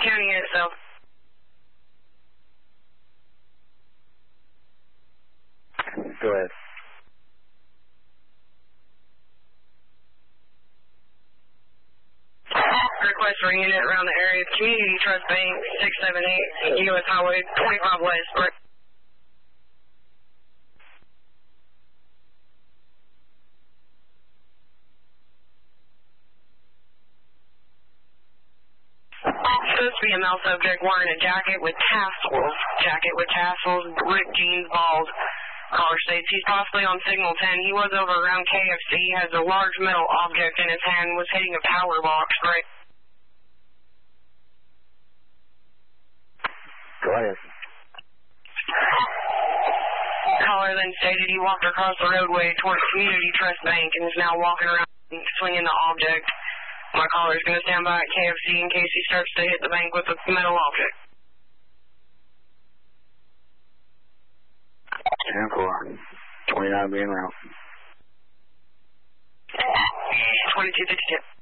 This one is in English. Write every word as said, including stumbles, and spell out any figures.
County itself. Go ahead. Request for a unit around the area of Community Trust Bank, six seven eight, U S Highway twenty-five West. Supposed to be a male subject wearing a jacket with tassels, jacket with tassels, ripped jeans, bald. Caller states he's possibly on signal ten. He was over around K F C, has a large metal object in his hand, was hitting a power box, right? Go ahead. Caller then stated he walked across the roadway towards Community Trust Bank and is now walking around swinging the object. My caller is going to stand by at K F C in case he starts to hit the bank with a metal object. ten four. twenty-nine being route. twenty-two fifty-two.